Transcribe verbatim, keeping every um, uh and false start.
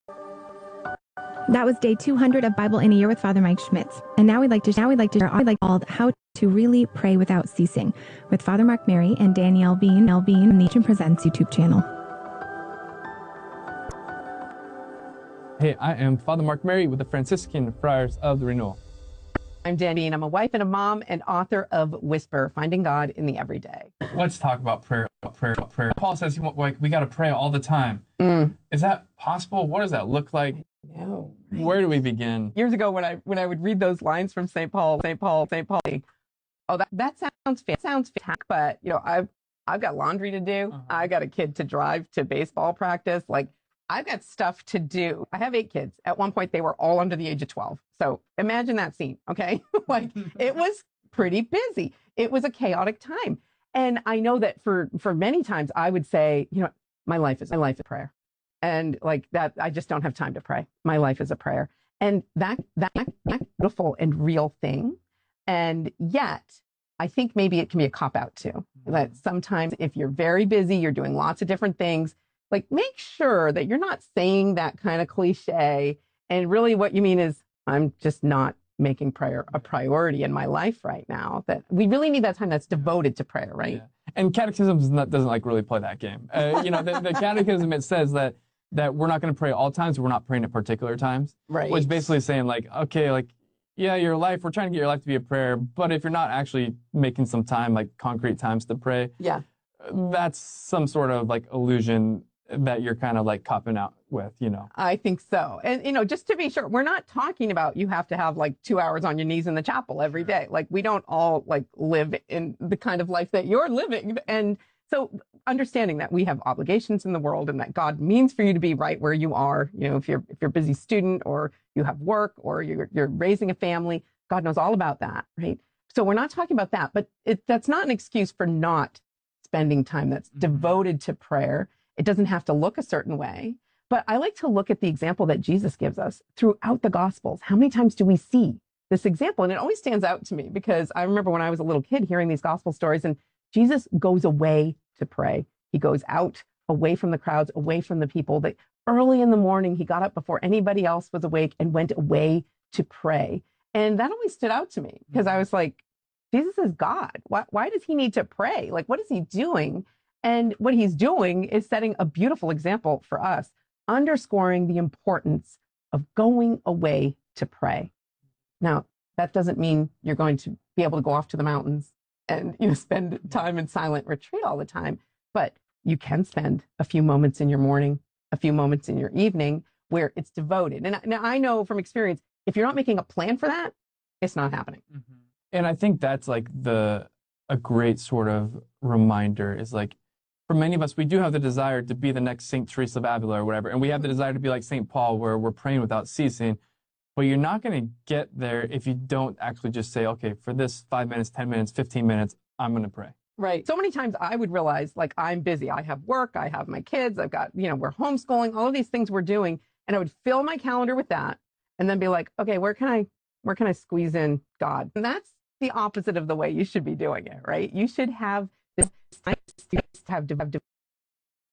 That was day two hundred of Bible in a Year with Father Mike Schmitz. And now we'd like to now we'd like to share I'd like called How to Really Pray Without Ceasing with Father Mark Mary and Danielle Bean, L Bean, on the Nation Presents YouTube channel. Hey, I am Father Mark Mary with the Franciscan Friars of the Renewal. I'm Dan Bean. I'm a wife and a mom and author of Whisper, Finding God in the Everyday. Let's talk about prayer, prayer, prayer. Paul says he want, like we got to pray all the time. Mm. Is that possible? What does that look like? No. Where do we begin? Years ago, when I when I would read those lines from Saint Paul, Saint Paul, Saint Paul, oh, that that sounds fa- sounds fantastic, but you know, I've I've got laundry to do. Uh-huh. I got a kid to drive to baseball practice. Like, I've got stuff to do. I have eight kids. At one point, they were all under the age of twelve. So imagine that scene, okay? Like, it was pretty busy. It was a chaotic time, and I know that for for many times, I would say, you know, my life is my life is prayer. And like that, I just don't have time to pray. My life is a prayer. And that, that, that beautiful and real thing. And yet, I think maybe it can be a cop-out too. Mm-hmm. That sometimes if you're very busy, you're doing lots of different things, like make sure that you're not saying that kind of cliche. And really what you mean is, I'm just not making prayer a priority in my life right now. That we really need that time that's devoted to prayer, right? Yeah. And catechism does not, doesn't like really play that game. Uh, you know, the, the catechism, it says that that we're not going to pray all times, we're not praying at particular times. Right. Which basically is saying like, okay, like, yeah, your life, we're trying to get your life to be a prayer, but if you're not actually making some time, like concrete times to pray, yeah, that's some sort of like illusion that you're kind of like copping out with, you know? I think so. And, you know, just to be sure, we're not talking about you have to have like two hours on your knees in the chapel every day. Like, we don't all like live in the kind of life that you're living. And so understanding that we have obligations in the world and that God means for you to be right where you are, you know, if you're if you're a busy student or you have work or you're you're raising a family, God knows all about that, right? So we're not talking about that, but it, that's not an excuse for not spending time that's mm-hmm. devoted to prayer. It doesn't have to look a certain way, but I like to look at the example that Jesus gives us throughout the Gospels. How many times do we see this example? And it always stands out to me because I remember when I was a little kid hearing these Gospel stories, and Jesus goes away to pray. He goes out away from the crowds, away from the people. That early in the morning, he got up before anybody else was awake and went away to pray. And that always stood out to me because I was like, Jesus is God. Why, why does he need to pray? Like, what is he doing? And what he's doing is setting a beautiful example for us, underscoring the importance of going away to pray. Now, that doesn't mean you're going to be able to go off to the mountains and, you know, spend time in silent retreat all the time. But you can spend a few moments in your morning, a few moments in your evening where it's devoted. And now I know from experience, if you're not making a plan for that, it's not happening. Mm-hmm. And I think that's like the, a great sort of reminder is like, for many of us, we do have the desire to be the next Saint Teresa of Avila or whatever. And we have the desire to be like Saint Paul, where we're praying without ceasing. But you're not going to get there if you don't actually just say, okay, for this five minutes, ten minutes, fifteen minutes, I'm going to pray. Right. So many times I would realize, like, I'm busy. I have work. I have my kids. I've got, you know, we're homeschooling, all of these things we're doing. And I would fill my calendar with that and then be like, okay, where can I, where can I squeeze in God? And that's the opposite of the way you should be doing it, right? You should have this, have